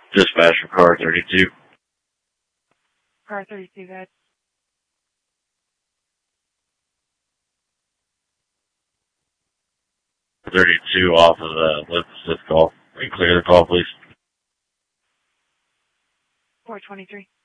Dispatch for car 32. Car 32, guys. 32 off of let's call. Can you clear the call, please? 423.